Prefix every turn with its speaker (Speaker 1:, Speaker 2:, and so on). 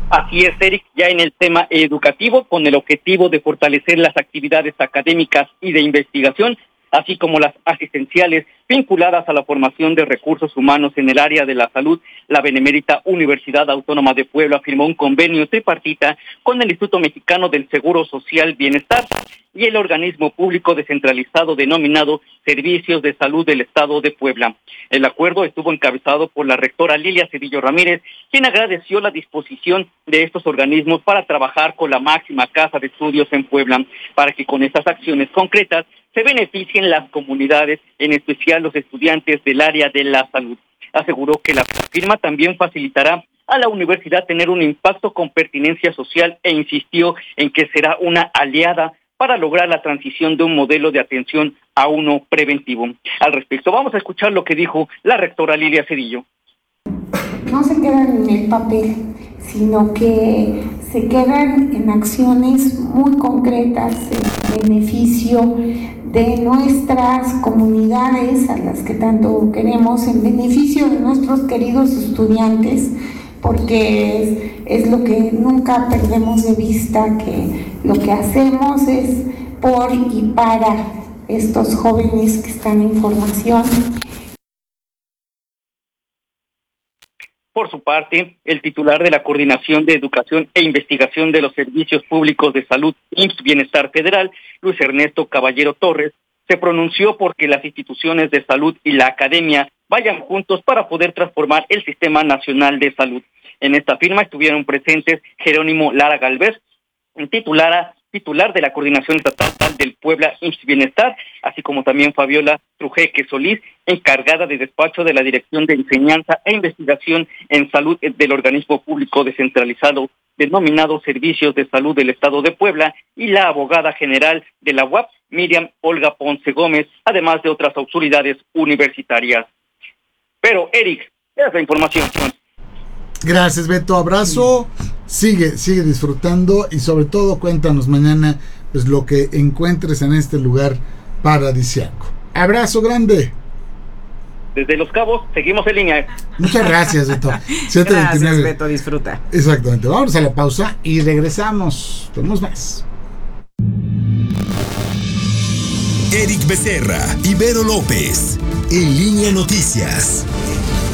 Speaker 1: Así es, Eric, ya en el tema educativo, con el objetivo de fortalecer las actividades académicas y de investigación, así como las asistenciales vinculadas a la formación de recursos humanos en el área de la salud, la Benemérita Universidad Autónoma de Puebla firmó un convenio tripartita con el Instituto Mexicano del Seguro Social Bienestar y el organismo público descentralizado denominado Servicios de Salud del Estado de Puebla. El acuerdo estuvo encabezado por la rectora Lilia Cedillo Ramírez, quien agradeció la disposición de estos organismos para trabajar con la máxima casa de estudios en Puebla, para que con estas acciones concretas se beneficien las comunidades, en especial los estudiantes del área de la salud. Aseguró que la firma también facilitará a la universidad tener un impacto con pertinencia social e insistió en que será una aliada para lograr la transición de un modelo de atención a uno preventivo. Al respecto, vamos a escuchar lo que dijo la rectora Lilia Cedillo.
Speaker 2: No se quedan en el papel, sino que se quedan en acciones muy concretas en beneficio de nuestras comunidades, a las que tanto queremos, en beneficio de nuestros queridos estudiantes, porque es lo que nunca perdemos de vista, que lo que hacemos es por y para estos jóvenes que están en formación.
Speaker 1: Por su parte, el titular de la Coordinación de Educación e Investigación de los Servicios Públicos de Salud, IMSS Bienestar Federal, Luis Ernesto Caballero Torres, se pronunció porque las instituciones de salud y la academia vayan juntos para poder transformar el Sistema Nacional de Salud. En esta firma estuvieron presentes Jerónimo Lara Galvez, titular de la Coordinación Estatal del Puebla IMSS Bienestar, así como también Fabiola Trujeque Solís, encargada de despacho de la Dirección de Enseñanza e Investigación en Salud del organismo público descentralizado denominado Servicios de Salud del Estado de Puebla, y la abogada general de la UAP, Miriam Olga Ponce Gómez, además de otras autoridades universitarias. Pero, Eric, esa es la información.
Speaker 3: Gracias, Beto, abrazo, sigue disfrutando y sobre todo cuéntanos mañana pues lo que encuentres en este lugar paradisíaco. Abrazo grande.
Speaker 1: Desde Los Cabos, seguimos en línea.
Speaker 3: Muchas gracias, Beto. 7:29.
Speaker 4: Gracias, Beto, disfruta.
Speaker 3: Exactamente, vamos a la pausa y regresamos. Tenemos más.
Speaker 5: Eric Becerra y Vero López, En Línea Noticias.